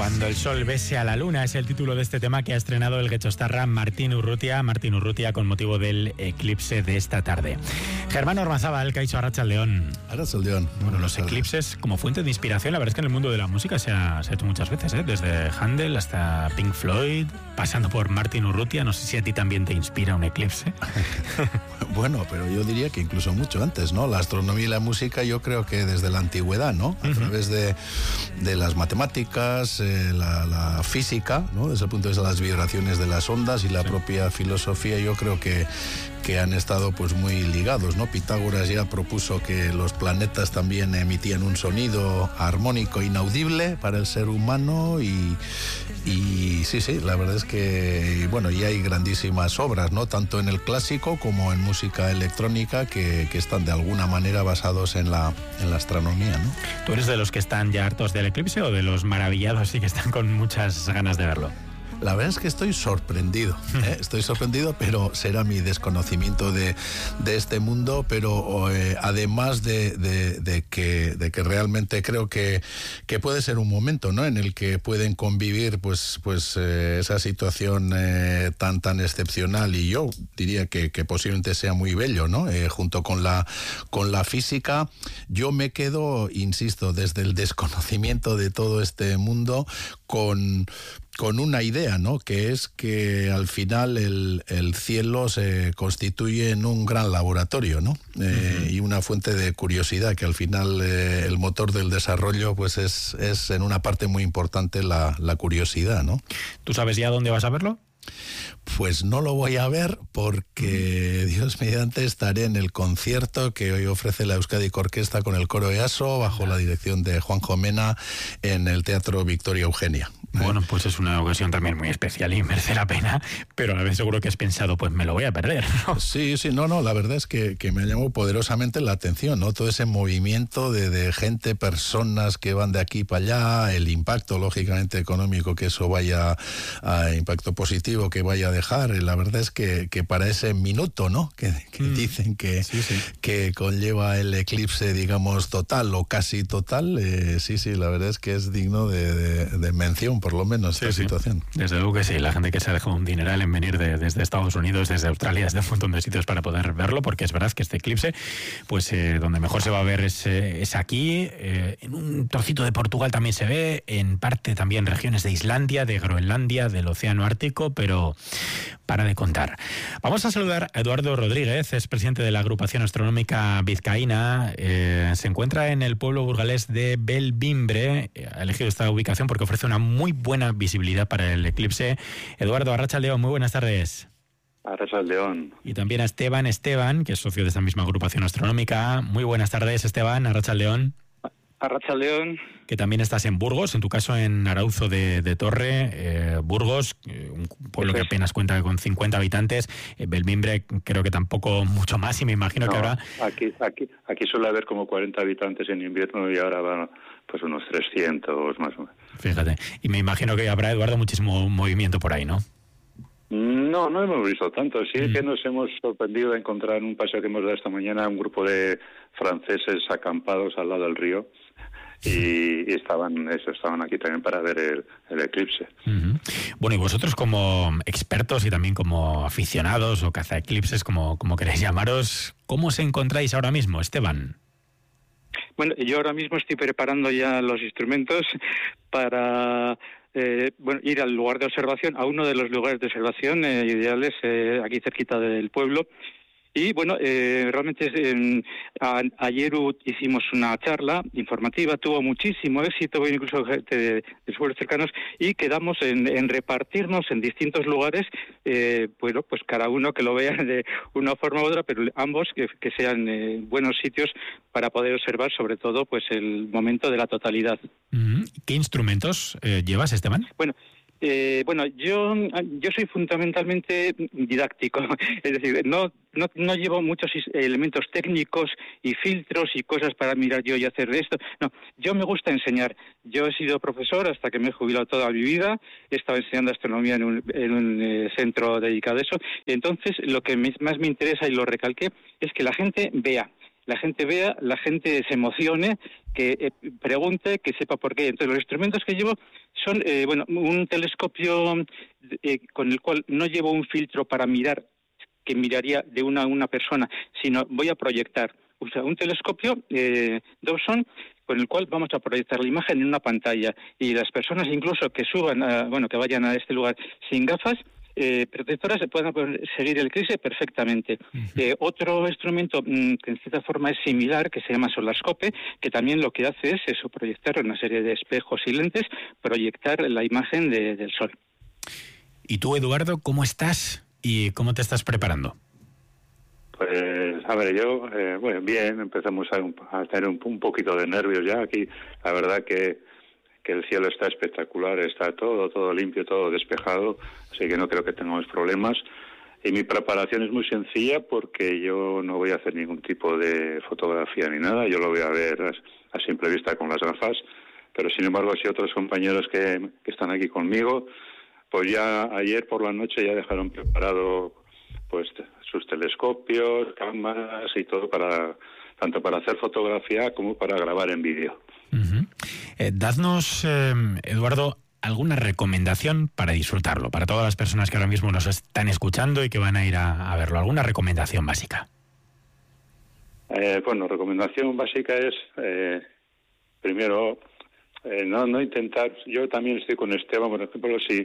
Cuando el sol bese a la luna es el título de este tema que ha estrenado el guechostarra Martín Urrutia con motivo del eclipse de esta tarde. Germán Ormazábal, Kaixo Arratsaldeon. Arratsaldeon. Bueno, los eclipses como fuente de inspiración, la verdad es que en el mundo de la música se ha hecho muchas veces, desde Handel hasta Pink Floyd, pasando por Martín Urrutia. No sé si a ti también te inspira un eclipse. Bueno, pero yo diría que incluso mucho antes, ¿no? La astronomía y la música, yo creo que desde la antigüedad, ¿no? A través de las matemáticas, la física, ¿no? Desde el punto de vista de las vibraciones de las ondas y la propia filosofía, yo creo que han estado pues muy ligados, ¿no? Pitágoras ya propuso que los planetas también emitían un sonido armónico inaudible para el ser humano y sí, la verdad es que, bueno, y hay grandísimas obras, ¿no? Tanto en el clásico como en música electrónica que están de alguna manera basados en la astronomía, ¿no? ¿Tú eres de los que están ya hartos del eclipse o de los maravillados y que están con muchas ganas de verlo? La verdad es que estoy sorprendido, pero será mi desconocimiento de este mundo, pero además de que realmente creo que puede ser un momento, ¿no? En el que pueden convivir pues esa situación tan excepcional, y yo diría que posiblemente sea muy bello, ¿no? Junto con la física, yo me quedo, insisto, desde el desconocimiento de todo este mundo con una idea, ¿no? Que es que al final el cielo se constituye en un gran laboratorio, ¿no? Y una fuente de curiosidad, que al final el motor del desarrollo pues es en una parte muy importante la curiosidad, ¿no? ¿Tú sabes ya dónde vas a verlo? Pues no lo voy a ver porque, Dios mediante, estaré en el concierto que hoy ofrece la Euskadi Orquesta con el coro EASO bajo la dirección de Juanjo Mena en el Teatro Victoria Eugenia. Bueno, pues es una ocasión también muy especial y merece la pena, pero a la vez seguro que has pensado, pues me lo voy a perder, ¿no? Sí, no, la verdad es que me llamó poderosamente la atención, ¿no? Todo ese movimiento de gente, personas que van de aquí para allá, el impacto, lógicamente, económico que eso vaya a impacto positivo que vaya a dejar. La verdad es que para ese minuto, ¿no? Que dicen que conlleva el eclipse, digamos, total o casi total, la verdad es que es digno de mención, por lo menos, esta situación. Desde luego que sí, la gente que se ha dejado un dineral en venir desde Estados Unidos, desde Australia, desde un montón de sitios para poder verlo, porque es verdad que este eclipse, pues donde mejor se va a ver es aquí, en un trocito de Portugal también se ve, en parte también regiones de Islandia, de Groenlandia, del Océano Ártico, pero para de contar. Vamos a saludar a Eduardo Rodríguez, es presidente de la agrupación astronómica vizcaína, se encuentra en el pueblo burgalés de Belvimbre, ha elegido esta ubicación porque ofrece una muy buena visibilidad para el eclipse. Eduardo, Arratsaldeon, muy buenas tardes. Arratsaldeon. Y también a Esteban, que es socio de esta misma agrupación astronómica. Muy buenas tardes, Esteban, Arratsaldeon. Arratsaldeon. Que también estás en Burgos, en tu caso en Arauzo de Torre, Burgos, un pueblo que apenas cuenta con 50 habitantes, Belvimbre creo que tampoco mucho más, y me imagino que habrá... Aquí suele haber como 40 habitantes en invierno y ahora van pues unos 300 más o menos. Fíjate, y me imagino que habrá, Eduardo, muchísimo movimiento por ahí, ¿no? No hemos visto tanto. Sí que nos hemos sorprendido de encontrar en un paseo que hemos dado esta mañana un grupo de franceses acampados al lado del río. Y estaban aquí también para ver el eclipse. Bueno, y vosotros como expertos y también como aficionados o cazaeclipses, como queréis llamaros, ¿cómo os encontráis ahora mismo, Esteban? Bueno, yo ahora mismo estoy preparando ya los instrumentos para ir al lugar de observación, a uno de los lugares de observación ideales aquí cerquita del pueblo. Y bueno, realmente ayer hicimos una charla informativa, tuvo muchísimo éxito, incluso gente de pueblos cercanos, y quedamos en repartirnos en distintos lugares, pues cada uno que lo vea de una forma u otra, pero ambos que sean buenos sitios para poder observar, sobre todo, pues el momento de la totalidad. ¿Qué instrumentos llevas, Esteban? Bueno, yo soy fundamentalmente didáctico, es decir, no llevo muchos elementos técnicos y filtros y cosas para mirar yo y hacer esto. No, yo me gusta enseñar. Yo he sido profesor hasta que me he jubilado toda mi vida. He estado enseñando astronomía en un centro dedicado a eso. Entonces, lo que más me interesa, y lo recalqué, es que la gente vea la gente vea, la gente se emocione, que pregunte, que sepa por qué. Entonces, los instrumentos que llevo son, un telescopio con el cual no llevo un filtro para mirar, que miraría de una a una persona, sino voy a proyectar. O sea, un telescopio Dobson con el cual vamos a proyectar la imagen en una pantalla, y las personas incluso que que vayan a este lugar sin gafas protectoras se pueden seguir el eclipse perfectamente. Otro instrumento que en cierta forma es similar, que se llama Solarscope, que también lo que hace es eso, proyectar una serie de espejos y lentes, proyectar la imagen del Sol. ¿Y tú, Eduardo, cómo estás y cómo te estás preparando? Pues, a ver, yo, bien, empezamos a tener un poquito de nervios ya aquí. La verdad que el cielo está espectacular, está todo limpio, todo despejado, así que no creo que tengamos problemas. Y mi preparación es muy sencilla porque yo no voy a hacer ningún tipo de fotografía ni nada, yo lo voy a ver a simple vista con las gafas, pero sin embargo, si otros compañeros que están aquí conmigo, pues ya ayer por la noche ya dejaron preparado pues sus telescopios, cámaras y todo tanto para hacer fotografía como para grabar en vídeo. Dadnos, Eduardo, alguna recomendación para disfrutarlo, para todas las personas que ahora mismo nos están escuchando y que van a ir a verlo. ¿Alguna recomendación básica? Recomendación básica es, primero, no intentar. Yo también estoy con Esteban, por ejemplo, si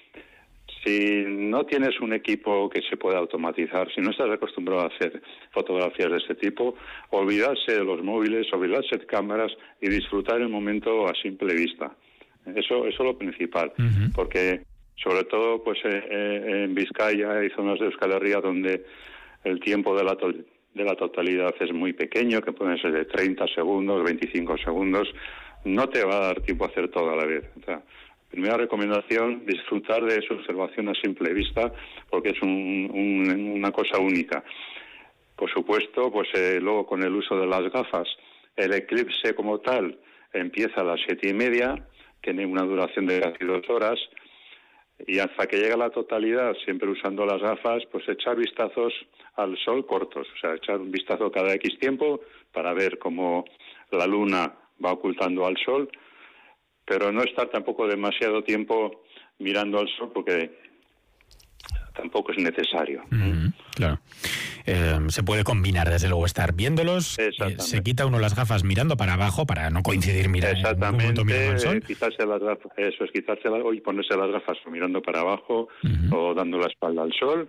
no tienes un equipo que se pueda automatizar, si no estás acostumbrado a hacer fotografías de este tipo, olvidarse de los móviles, olvidarse de cámaras y disfrutar el momento a simple vista. Eso es lo principal, porque sobre todo pues en Vizcaya y zonas de Euskal Herria donde el tiempo de la totalidad es muy pequeño, que pueden ser de 30 segundos, 25 segundos, no te va a dar tiempo a hacer todo a la vez. O sea, primera recomendación, disfrutar de su observación a simple vista, porque es una cosa única. Por supuesto, pues luego con el uso de las gafas, el eclipse como tal empieza a las 7:30, tiene una duración de casi 2 horas, y hasta que llega la totalidad, siempre usando las gafas, pues echar vistazos al sol cortos, o sea, echar un vistazo cada X tiempo para ver cómo la luna va ocultando al sol, pero no estar tampoco demasiado tiempo mirando al sol porque tampoco es necesario. Claro. Se puede combinar, desde luego, estar viéndolos, se quita uno las gafas mirando para abajo para no coincidir mirando al sol. Quitarse las gafas, eso es quitárselas y ponerse las gafas mirando para abajo o dando la espalda al sol.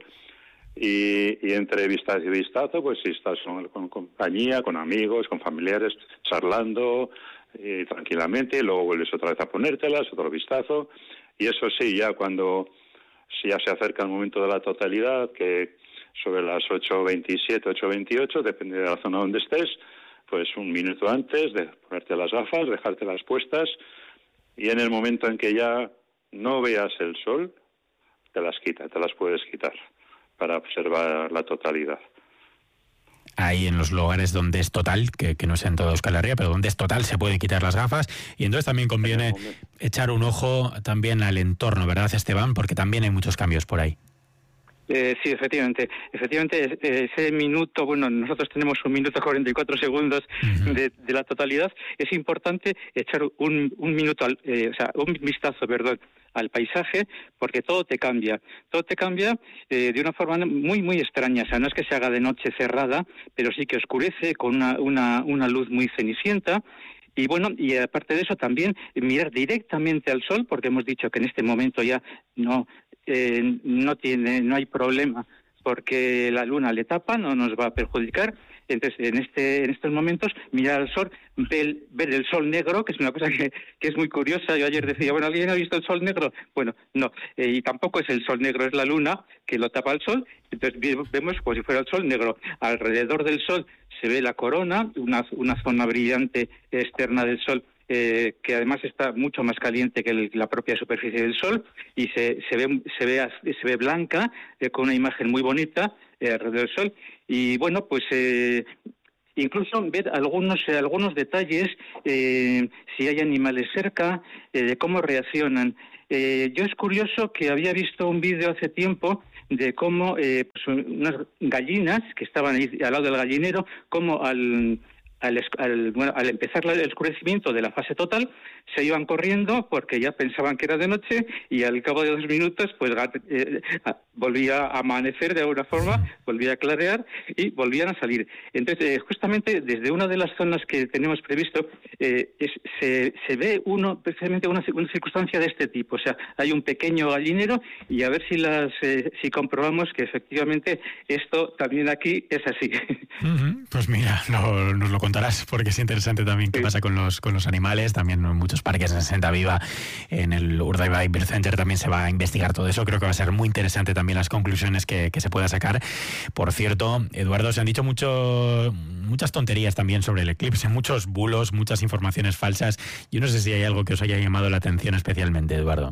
Y entre vistazo y vistazo, pues si estás con compañía, con amigos, con familiares, charlando tranquilamente, y luego vuelves otra vez a ponértelas, otro vistazo, y eso sí, ya si ya se acerca el momento de la totalidad, que sobre las 8:27, 8:28, depende de la zona donde estés, pues un minuto antes de ponerte las gafas, dejártelas puestas, y en el momento en que ya no veas el sol, te las puedes quitar para observar la totalidad. Ahí en los lugares donde es total, que no sea en toda Euskal Herria, pero donde es total se pueden quitar las gafas, y entonces también conviene echar un ojo también al entorno, ¿verdad, Esteban? Porque también hay muchos cambios por ahí. Sí, efectivamente, ese minuto, nosotros tenemos 1 minuto 44 segundos de la totalidad. Es importante echar un vistazo, al paisaje, porque todo te cambia de una forma muy muy extraña. O sea, no es que se haga de noche cerrada, pero sí que oscurece con una luz muy cenicienta. Y aparte de eso también mirar directamente al sol, porque hemos dicho que en este momento ya no hay problema porque la luna le tapa, no nos va a perjudicar. Entonces, en estos momentos, mirar al sol, ver el sol negro, que es una cosa que es muy curiosa. Yo ayer decía, ¿alguien ha visto el sol negro? Bueno, no, y tampoco es el sol negro, es la luna que lo tapa el sol. Entonces vemos como si fuera el sol negro. Alrededor del sol se ve la corona, una zona brillante externa del sol, que además está mucho más caliente que la propia superficie del sol, y se ve blanca, con una imagen muy bonita alrededor del sol. Y incluso ver algunos detalles, si hay animales cerca, de cómo reaccionan. Yo es curioso que había visto un vídeo hace tiempo de cómo pues unas gallinas que estaban ahí al lado del gallinero, cómo al empezar el oscurecimiento de la fase total, se iban corriendo porque ya pensaban que era de noche, y al cabo de 2 minutos pues volvía a amanecer de alguna forma, volvía a clarear y volvían a salir. Entonces, justamente desde una de las zonas que tenemos previsto, se ve precisamente una circunstancia de este tipo. O sea, hay un pequeño gallinero, y a ver si comprobamos que efectivamente esto también aquí es así. Pues mira, nos lo contarás, porque es interesante también qué pasa con los animales. También en muchos parques en Senda Viva, en el Urdaibai Bird Center, también se va a investigar todo eso. Creo que va a ser muy interesante también las conclusiones que se pueda sacar. Por cierto, Eduardo, se han dicho muchas tonterías también sobre el eclipse, muchos bulos, muchas informaciones falsas. Yo no sé si hay algo que os haya llamado la atención especialmente, Eduardo.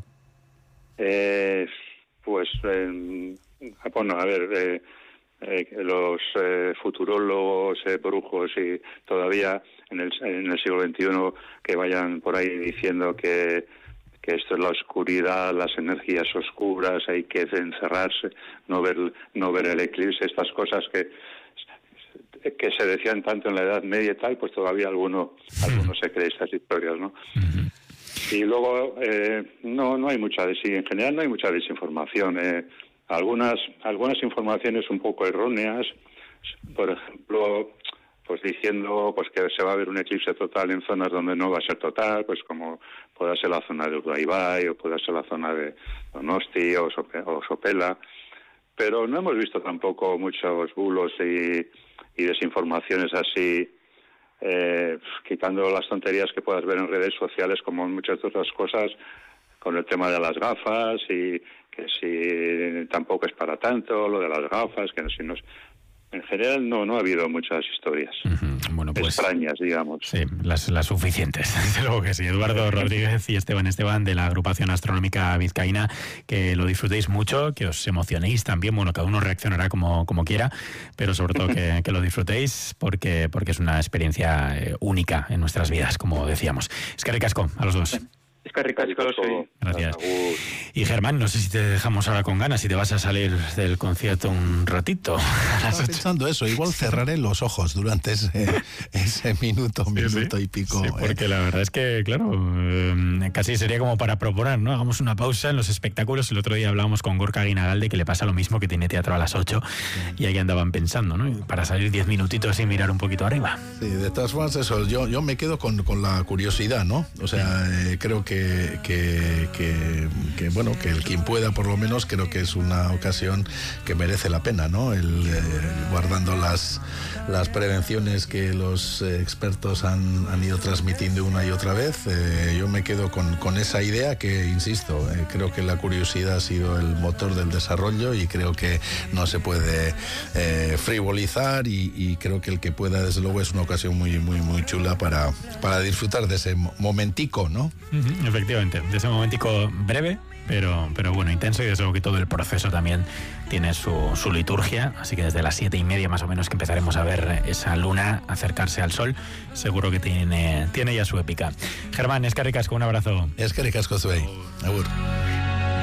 Bueno, a ver, los futurólogos, brujos, y todavía en el siglo XXI que vayan por ahí diciendo que esto es la oscuridad, las energías oscuras, hay que encerrarse, no ver el eclipse, estas cosas que se decían tanto en la Edad Media y tal, pues todavía alguno se cree estas historias, ¿no? Uh-huh. Y luego no hay mucha en general no hay mucha desinformación. Algunas informaciones un poco erróneas, por ejemplo, pues diciendo pues que se va a ver un eclipse total en zonas donde no va a ser total, pues como pueda ser la zona de Urdaibai o pueda ser la zona de Donosti o Sopela, pero no hemos visto tampoco muchos bulos y desinformaciones así, quitando las tonterías que puedas ver en redes sociales, como muchas otras cosas, con el tema de las gafas, y que si tampoco es para tanto lo de las gafas, que si no. En general no ha habido muchas historias extrañas, digamos. Sí, las suficientes. Desde luego que sí. Eduardo Rodríguez y Esteban de la Agrupación Astronómica Vizcaína, que lo disfrutéis mucho, que os emocionéis también. Bueno, cada uno reaccionará como quiera, pero sobre todo que lo disfrutéis, porque es una experiencia única en nuestras vidas, como decíamos. Eskerrik asko a los dos. Es que ricasco, sí. Gracias. Y Germán, no sé si te dejamos ahora con ganas, si te vas a salir del concierto un ratito. Estaba pensando eso, igual cerraré los ojos durante ese minuto y pico. Sí, porque la verdad es que, claro, casi sería como para proponer, ¿no? Hagamos una pausa en los espectáculos. El otro día hablábamos con Gorka Guinagalde, que le pasa lo mismo, que tiene teatro a las 8, y ahí andaban pensando, ¿no? Para salir 10 minutitos y mirar un poquito arriba. Sí, de todas formas, eso, yo me quedo con la curiosidad, ¿no? O sea, creo que bueno, que el quien pueda, por lo menos, creo que es una ocasión que merece la pena, ¿no? Guardando las prevenciones que los expertos han ido transmitiendo una y otra vez, yo me quedo con esa idea que, insisto, creo que la curiosidad ha sido el motor del desarrollo, y creo que no se puede frivolizar, y creo que el que pueda, desde luego, es una ocasión muy, muy, muy chula para disfrutar de ese momentico, ¿no? Efectivamente, de ese momentico breve, pero bueno, intenso, y desde luego que todo el proceso también tiene su liturgia, así que desde las 7:30 más o menos que empezaremos a ver esa luna acercarse al sol, seguro que tiene ya su épica. Germán, eskerrik asko, un abrazo. Eskerrik asko zuei. Agur.